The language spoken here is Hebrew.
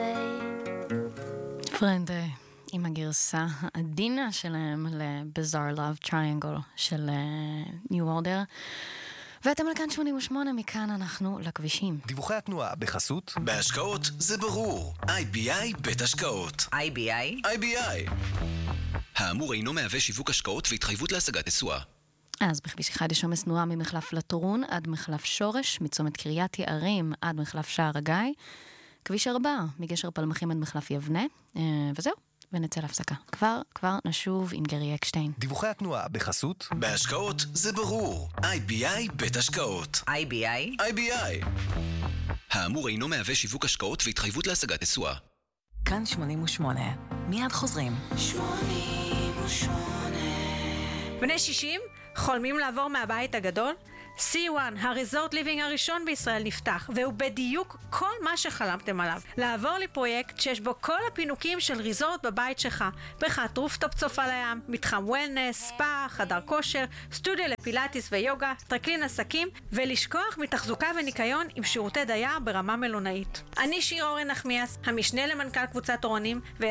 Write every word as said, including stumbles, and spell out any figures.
פרנדה עם הגרסה העדינה שלהם ל-Bizarre Love Triangle של New Order. ואתם לכאן שמונים ושמונה, מכאן אנחנו לכבישים. דיווחי התנועה בחסות בהשקעות זה ברור. איי בי איי בית השקעות. איי בי איי? איי בי איי. האמור אינו מהווה שיווק השקעות והתחייבות להשגת תשואה. אז בכביש אחד יש עומס תנועה ממחלף לטורון עד מחלף שורש, מצומת קריית יערים עד מחלף שער הגיא, כביש ארבע מגשר פלמחים עד מחלף יבנה, וזהו, ונצא להפסקה. כבר, כבר נשוב עם גרי אקשטיין. דיווחי התנועה בחסות בהשקעות זה ברור. איי בי איי בית השקעות. איי בי איי? איי בי איי. האמור אינו מהווה שיווק השקעות והתחייבות להשגת תשואה. כאן שמונים ושמונה. מיד חוזרים. שמונים ושמונה. בני שישים? חולמים לעבור מהבית הגדול? סי וואן, הריזורט ליבינג הראשון בישראל נפתח, והוא בדיוק כל מה שחלמתם עליו. לעבור לפרויקט שיש בו כל הפינוקים של ריזורט בבית שלך. בריכת רופטופ צופה לים, מתחם וולנס, ספא, חדר כושר, סטודיו לפילאטיס ויוגה, טרקלין עסקים, ולשכוח מתחזוקה וניקיון עם שירותי דייר ברמה מלונאית. אני שיר אורן נחמיאס, המשנה למנכ"ל קבוצת אורנים,